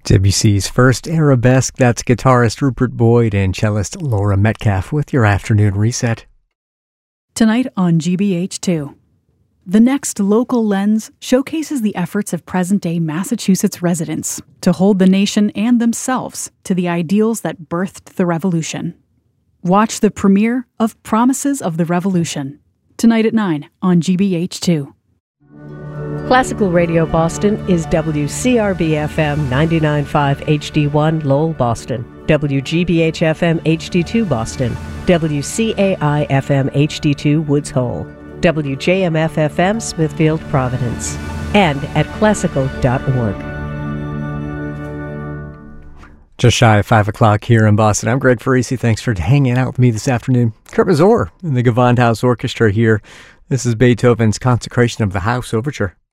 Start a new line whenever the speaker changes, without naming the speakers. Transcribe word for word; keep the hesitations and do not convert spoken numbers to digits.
Debussy's first arabesque, that's guitarist Rupert Boyd and cellist Laura Metcalf with your afternoon reset.
Tonight on G B H two. The next local lens showcases the efforts of present-day Massachusetts residents to hold the nation and themselves to the ideals that birthed the revolution. Watch the premiere of Promises of the Revolution, tonight at nine on G B H two.
Classical Radio Boston is W C R B F M ninety-nine point five H D one Lowell, Boston, W G B H F M H D two Boston, W C A I F M H D two Woods Hole, W J M F F M Smithfield, Providence, and at classical dot org.
Just shy of five o'clock here in Boston. I'm Greg Farisi. Thanks for hanging out with me this afternoon. Kurt Mazur and the Gewandhaus Orchestra here. This is Beethoven's Consecration of the House Overture.